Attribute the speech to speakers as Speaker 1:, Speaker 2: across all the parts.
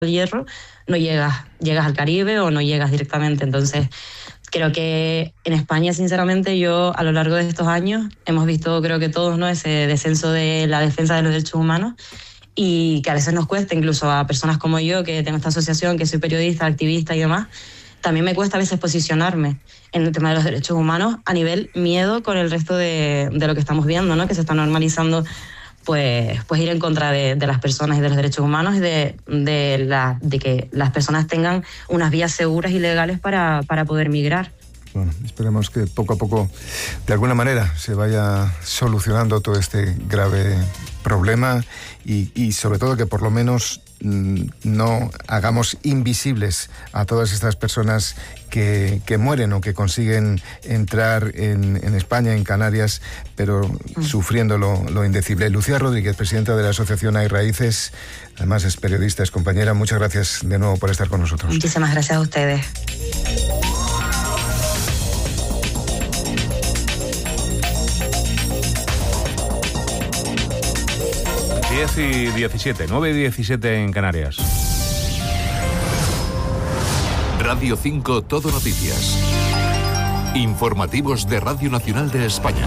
Speaker 1: Hierro, no llegas al Caribe o no llegas directamente. Entonces, creo que en España, sinceramente, yo a lo largo de estos años hemos visto, creo que todos, ¿no?, ese descenso de la defensa de los derechos humanos, y que a veces nos cuesta, incluso a personas como yo, que tengo esta asociación, que soy periodista, activista y demás, también me cuesta a veces posicionarme en el tema de los derechos humanos a nivel miedo con el resto de lo que estamos viendo, ¿no?, que se está normalizando pues ir en contra de las personas y de los derechos humanos, y de que las personas tengan unas vías seguras y legales para poder migrar.
Speaker 2: Bueno, esperemos que poco a poco, de alguna manera, se vaya solucionando todo este grave problema y sobre todo que por lo menos no hagamos invisibles a todas estas personas que mueren o que consiguen entrar en España, en Canarias, pero sufriendo lo indecible. Lucía Rodríguez, presidenta de la asociación Hay Raíces, además es periodista, es compañera. Muchas gracias de nuevo por estar con nosotros.
Speaker 1: Muchísimas gracias a ustedes.
Speaker 3: Y 17, 9 y 17 en Canarias.
Speaker 4: Radio 5 Todo Noticias. Informativos de Radio Nacional de España.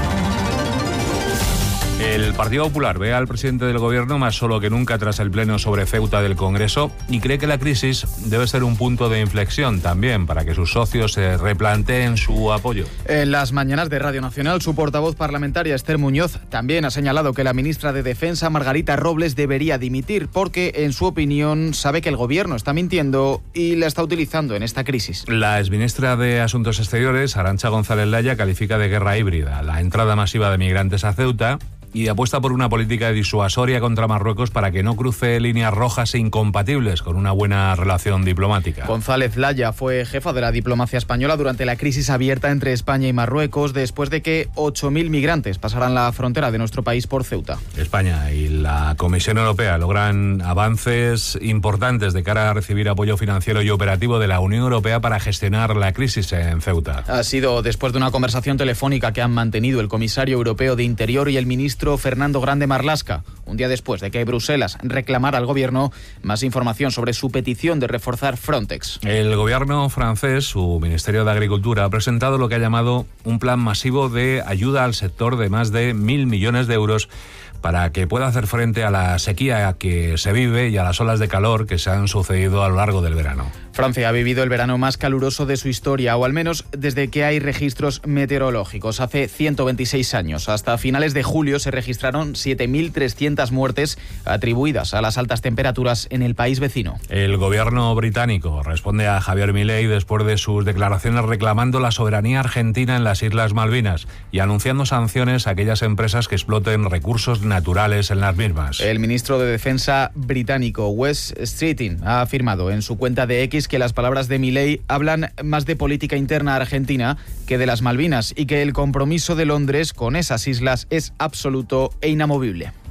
Speaker 3: El Partido Popular ve al presidente del Gobierno más solo que nunca tras el pleno sobre Ceuta del Congreso y cree que la crisis debe ser un punto de inflexión también para que sus socios se replanteen su apoyo.
Speaker 5: En las mañanas de Radio Nacional, su portavoz parlamentaria, Esther Muñoz, también ha señalado que la ministra de Defensa, Margarita Robles, debería dimitir porque, en su opinión, sabe que el Gobierno está mintiendo y la está utilizando en esta crisis.
Speaker 3: La exministra de Asuntos Exteriores, Arantxa González Laya, califica de guerra híbrida la entrada masiva de migrantes a Ceuta y apuesta por una política disuasoria contra Marruecos para que no cruce líneas rojas e incompatibles con una buena relación diplomática.
Speaker 5: González Laya fue jefa de la diplomacia española durante la crisis abierta entre España y Marruecos, después de que 8.000 migrantes pasaran la frontera de nuestro país por Ceuta.
Speaker 3: España y la Comisión Europea logran avances importantes de cara a recibir apoyo financiero y operativo de la Unión Europea para gestionar la crisis en Ceuta.
Speaker 5: Ha sido después de una conversación telefónica que han mantenido el comisario europeo de Interior y el ministro Fernando Grande Marlaska, un día después de que Bruselas reclamara al Gobierno más información sobre su petición de reforzar Frontex.
Speaker 3: El Gobierno francés, su Ministerio de Agricultura, ha presentado lo que ha llamado un plan masivo de ayuda al sector de más de 1.000 millones de euros para que pueda hacer frente a la sequía que se vive y a las olas de calor que se han sucedido a lo largo del verano.
Speaker 5: Francia ha vivido el verano más caluroso de su historia, o al menos desde que hay registros meteorológicos. Hace 126 años, hasta finales de julio, se registraron 7.300 muertes atribuidas a las altas temperaturas en el país vecino.
Speaker 3: El gobierno británico responde a Javier Milei después de sus declaraciones reclamando la soberanía argentina en las Islas Malvinas y anunciando sanciones a aquellas empresas que exploten recursos naturales en las mismas.
Speaker 5: El ministro de Defensa británico, Wes Streeting, ha afirmado en su cuenta de X que las palabras de Milei hablan más de política interna argentina que de las Malvinas y que el compromiso de Londres con esas islas es absoluto e inamovible.